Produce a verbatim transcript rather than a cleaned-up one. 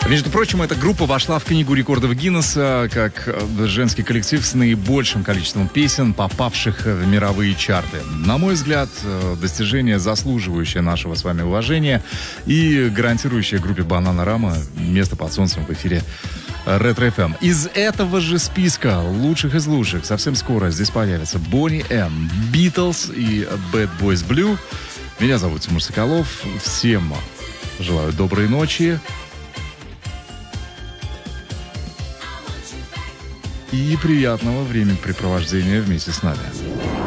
Между прочим, эта группа вошла в Книгу рекордов Гиннесса как женский коллектив с наибольшим количеством песен, попавших в мировые чарты. На мой взгляд, достижение, заслуживающее нашего с вами уважения и гарантирующее группе Бананарама место под солнцем в эфире Ретро эф эм. Из этого же списка лучших из лучших совсем скоро здесь появятся Boney эм, Beatles и Bad Boys Blue. Меня зовут Тимур Соколов. Всем желаю доброй ночи. И приятного времяпрепровождения вместе с нами.